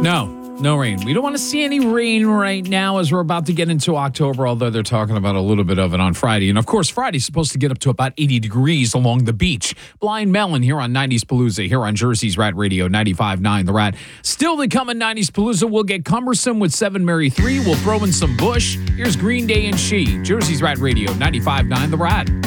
No rain. We don't want to see any rain right now as we're about to get into October, although they're talking about a little bit of it on Friday. And of course, Friday's supposed to get up to about 80 degrees along the beach. Blind Melon here on 90s Palooza, here on Jersey's Rat Radio, 95.9 The Rat. Still to come in 90s Palooza, we'll get cumbersome with 7 Mary 3. We'll throw in some Bush. Here's Green Day and She. Jersey's Rat Radio, 95.9 The Rat.